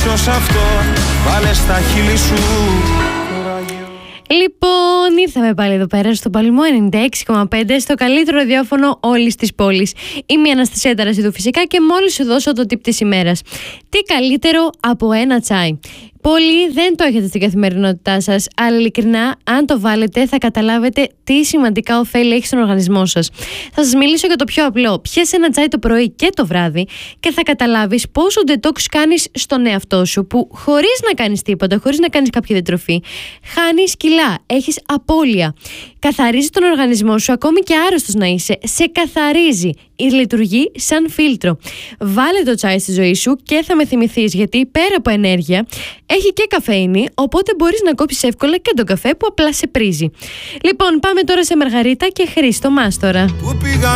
ίσως αυτό βάλε στα χείλη σου. Λοιπόν, ήρθαμε πάλι εδώ πέρα στο Παλμό 96,5, στο καλύτερο ραδιόφωνο όλης της πόλης. Είμαι η Αναστασία Ταρασίδου φυσικά και μόλις σου δώσω το tip της ημέρας. Τι καλύτερο από ένα τσάι. Πολλοί δεν το έχετε στην καθημερινότητά σας, αλλά ειλικρινά, αν το βάλετε, θα καταλάβετε τι σημαντικά ωφέλη έχει στον οργανισμό σας. Θα σας μιλήσω για το πιο απλό. Πιες ένα τσάι το πρωί και το βράδυ και θα καταλάβεις πόσο detox κάνεις στον εαυτό σου, που χωρίς να κάνεις τίποτα, χωρίς να κάνεις κάποια διατροφή, χάνεις κιλά, έχεις απώλεια. Καθαρίζει τον οργανισμό σου, ακόμη και άρρωστος να είσαι, σε καθαρίζει. Λειτουργεί σαν φίλτρο. Βάλε το τσάι στη ζωή σου και θα με θυμηθείς, γιατί πέρα από ενέργεια έχει και καφέινη, οπότε μπορείς να κόψεις εύκολα και τον καφέ που απλά σε πρίζει. Λοιπόν, πάμε τώρα σε Μαργαρίτα και Χρήστο Μάστορα.